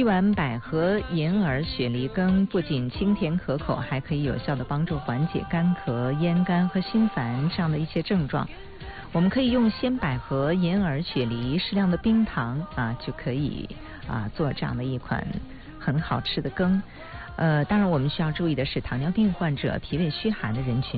碗百合银耳雪梨羹不仅清甜可口，还可以有效的帮助缓解干咳、咽干和心烦这样的一些症状。我们可以用鲜百合、银耳、雪梨、适量的冰糖就可以做这样的一款很好吃的羹。当然我们需要注意的是，糖尿病患者、脾胃虚寒的人群